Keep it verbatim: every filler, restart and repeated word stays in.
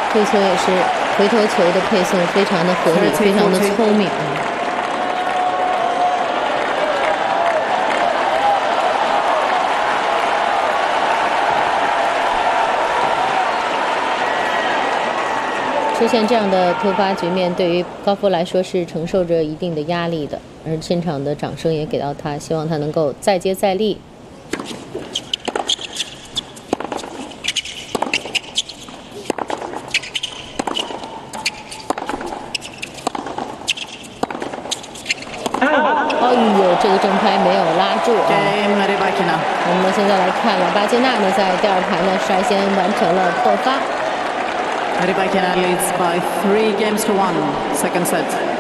这球也是回头球的配送非常的合理，非常的聪明。出现这样的突发局面，对于高夫来说是承受着一定的压力的，而现场的掌声也给到他，希望他能够再接再厉。哦呦，这个正拍没有拉住啊！我们现在来看了巴金娜呢，在第二盘呢率先完成了破发。 Rybakina leads by three games to one, second set.